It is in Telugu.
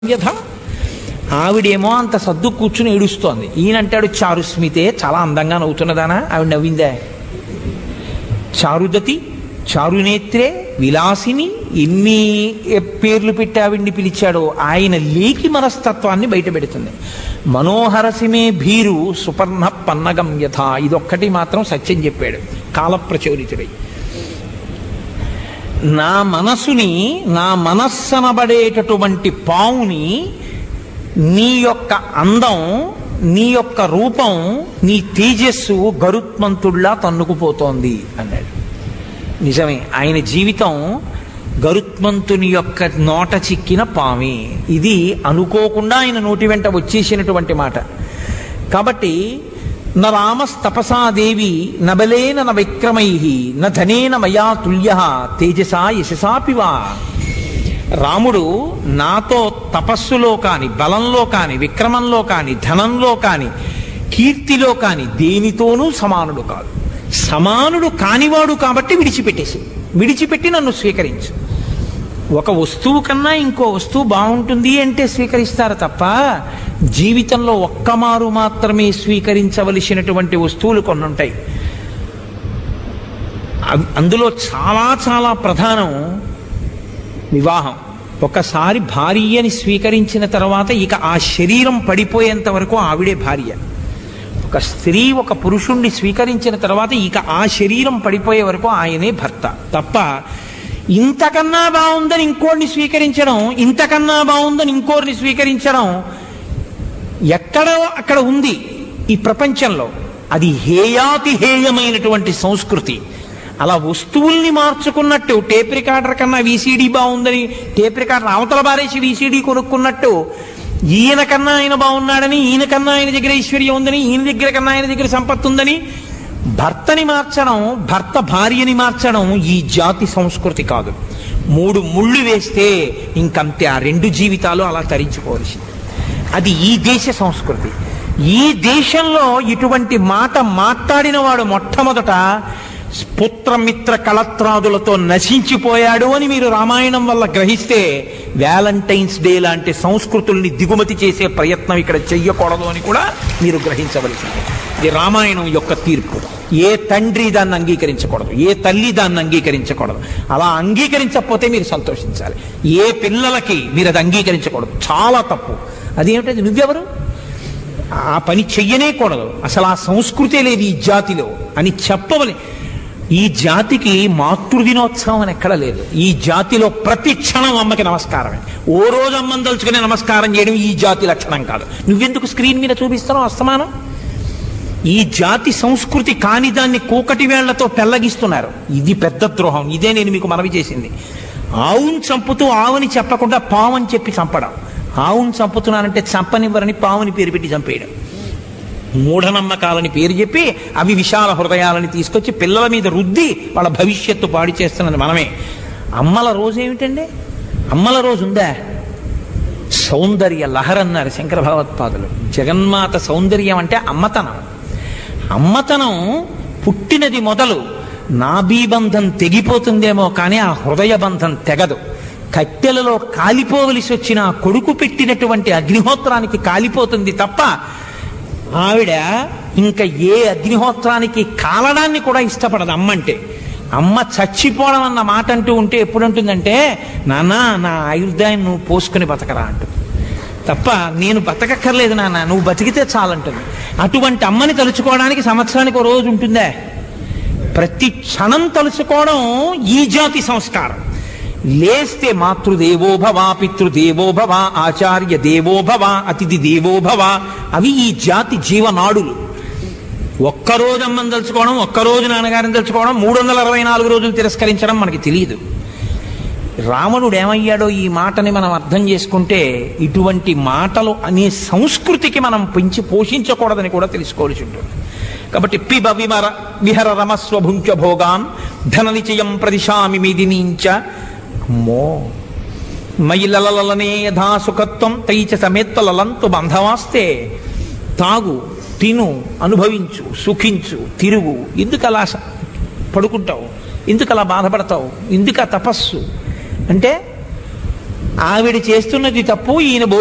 వ్యధ. ఆవిడేమో అంత సర్దు కూర్చుని ఏడుస్తోంది. ఈయనంటాడు చారుస్మితే, చాలా అందంగా నవ్వుతున్నదానా? ఆవిడ నవ్విందే. చారుదతి, చారునేత్రే, విలాసిని, ఎన్ని పేర్లు పెట్టి ఆవిడ్ని పిలిచాడో ఆయన లేకి మనస్తత్వాన్ని బయట పెడుతుంది. మనోహరసిమే భీరు సుపర్ణ పన్నగం యథ. ఇదొక్కటి మాత్రం సత్యం చెప్పాడు కాలప్రచోదితుడై. నా మనసుని, నా మనస్సనబడేటటువంటి పావుని నీ యొక్క అందం, నీ యొక్క రూపం, నీ తేజస్సు గరుత్మంతుడిలా తన్నుకుపోతోంది అన్నాడు. నిజమే, ఆయన జీవితం గరుత్మంతుని యొక్క నోట చిక్కిన పామే. ఇది అనుకోకుండా ఆయన నోటి వెంట వచ్చేసినటువంటి మాట. కాబట్టి న రామస్తపసాదేవి నబలేన న విక్రమై న ధనేన మయా తుల్య తేజసా యశసాపివా. రాముడు నాతో తపస్సులో కాని, బలంలో కాని, విక్రమంలో కాని, ధనంలో కాని, కీర్తిలో కాని దేనితోనూ సమానుడు కాదు. సమానుడు కానివాడు కాబట్టి విడిచిపెట్టి నన్ను స్వీకరించు. ఒక వస్తువు కన్నా ఇంకో వస్తువు బాగుంటుంది అంటే స్వీకరిస్తారు తప్ప జీవితంలో ఒక్కమారు మాత్రమే స్వీకరించవలసినటువంటి వస్తువులు కొన్ని ఉంటాయి. అందులో చాలా చాలా ప్రధానం వివాహం. ఒకసారి భార్యని స్వీకరించిన తర్వాత ఇక ఆ శరీరం పడిపోయేంత వరకు ఆవిడే భార్య. ఒక స్త్రీ ఒక పురుషుణ్ణి స్వీకరించిన తర్వాత ఇక ఆ శరీరం పడిపోయే వరకు ఆయనే భర్త తప్ప ఇంతకన్నా బాగుందని ఇంకోరిని స్వీకరించడం, ఇంతకన్నా బాగుందని ఇంకోరిని స్వీకరించడం ఎక్కడో అక్కడ ఉంది ఈ ప్రపంచంలో. అది హేయాతి హేయమైనటువంటి సంస్కృతి. అలా వస్తువుల్ని మార్చుకున్నట్టు టేప్ రికార్డర్ కన్నా వీసీడీ బాగుందని టేప్ రికార్డర్ అవతల బారేసి వీసీడీ కొనుక్కున్నట్టు ఈయన కన్నా ఆయన బాగున్నాడని, ఈయన కన్నా ఆయన దగ్గర ఐశ్వర్యం ఉందని, ఈయన దగ్గర కన్నా ఆయన దగ్గర సంపత్తి ఉందని భర్తని మార్చడం, భర్త భార్యని మార్చడం ఈ జాతి సంస్కృతి కాదు. 3 ముళ్ళు వేస్తే ఇంకంతే, ఆ 2 జీవితాలు అలా తరించుకోవాల్సింది. అది ఈ దేశ సంస్కృతి. ఈ దేశంలో ఇటువంటి మాట మాట్లాడిన వాడు మొట్టమొదట పుత్రమిత్ర కళత్రాదులతో నశించిపోయాడు అని మీరు రామాయణం వల్ల గ్రహిస్తే వ్యాలంటైన్స్ డే లాంటి సంస్కృతుల్ని దిగుమతి చేసే ప్రయత్నం ఇక్కడ చెయ్యకూడదు అని కూడా మీరు గ్రహించవలసింది. ఇది రామాయణం యొక్క తీర్పు. ఏ తండ్రి దాన్ని అంగీకరించకూడదు, ఏ తల్లి దాన్ని అంగీకరించకూడదు. అలా అంగీకరించకపోతే మీరు సంతోషించాలి. ఏ పిల్లలకి మీరు అది అంగీకరించకూడదు, చాలా తప్పు. అదేమిటది, నువ్వెవరు, ఆ పని చెయ్యనే కూడదు, అసలు ఆ సంస్కృతే లేదు ఈ జాతిలో అని చెప్పవలే. ఈ జాతికి మాతృదినోత్సవం అని ఎక్కడ లేదు. ఈ జాతిలో ప్రతి క్షణం అమ్మకి నమస్కారమే. ఓ రోజు అమ్మని తలుచుకునే నమస్కారం చేయడం ఈ జాతి లక్షణం కాదు. నువ్వెందుకు స్క్రీన్ మీద చూపిస్తున్నావు అస్తమానం? ఈ జాతి సంస్కృతి కాని దాన్ని కూకటి వేళ్లతో పెళ్లగిస్తున్నారు. ఇది పెద్ద ద్రోహం. ఇదే నేను మీకు మనవి చేసింది. ఆవుని చంపుతూ ఆవుని చెప్పకుండా పావుని చెప్పి చంపడం. ఆవుని చంపుతున్నానంటే చంపనివ్వరని పావుని పేరు పెట్టి చంపేయడం. మూఢనమ్మకాలని పేరు చెప్పి అవి విశాల హృదయాలని తీసుకొచ్చి పిల్లల మీద రుద్ది వాళ్ళ భవిష్యత్తు పాడి చేస్తున్నది మనమే. అమ్మల రోజు ఏమిటండి? అమ్మల రోజు ఉందా? సౌందర్య లహరన్నారు శంకర భగవత్పాదులు. జగన్మాత సౌందర్యం అంటే అమ్మతనం. అమ్మతనం పుట్టినది మొదలు నాభీబంధం తెగిపోతుందేమో కానీ ఆ హృదయ బంధం తెగదు. కట్టెలలో కాలిపోవలసి వచ్చిన కొడుకు పెట్టినటువంటి అగ్నిహోత్రానికి కాలిపోతుంది తప్ప ఆవిడ ఇంకా ఏ అగ్నిహోత్రానికి కాలడాన్ని కూడా ఇష్టపడదు. అమ్మంటే అమ్మ చచ్చిపోవడం అన్న మాట అంటూ ఉంటే ఎప్పుడంటుందంటే, నాన్న నా ఆయుర్దాయం నువ్వు పోసుకుని బతకరా అంటుంది తప్ప నేను బతకక్కర్లేదు నాన్న, నువ్వు బతికితే చాలంటుంది. అటువంటి అమ్మని తలుచుకోవడానికి సంవత్సరానికి ఒక రోజు ఉంటుందే? ప్రతి క్షణం తలుచుకోవడం ఈ జాతి సంస్కారం. లేస్తే మాతృదేవో భవ, పితృదేవో భవ, ఆచార్య దేవో భవ, అతిథి దేవో భవ, అవి ఈ జాతి జీవనాడులు. ఒక్కరోజు అమ్మని తలుచుకోవడం, ఒక్కరోజు నాన్నగారిని తలుచుకోవడం, 364 రోజులు తిరస్కరించడం మనకి తెలియదు. రావణుడు ఏమయ్యాడో ఈ మాటని మనం అర్థం చేసుకుంటే ఇటువంటి మాటలు అనే సంస్కృతికి మనం పెంచి పోషించకూడదని కూడా తెలుసుకోవాల్సి ఉంటుంది. కాబట్టి పిబ విహర రమస్వ భుంచ భోగాన్ ధన నిచయం ప్రదిశామి మీదినీంచ. అమ్మో మయిలలలనే యథా సుఖత్వం తైచ సమేత్వలంతు బంధవాస్తే. తాగు, తిను, అనుభవించు, సుఖించు, తిరుగు. ఎందుకు అలా పడుకుంటావు? ఎందుకు అలా బాధపడతావు? ఎందుకు ఆ తపస్సు? అంటే ఆవిడ చేస్తున్నది తప్పు, ఈయన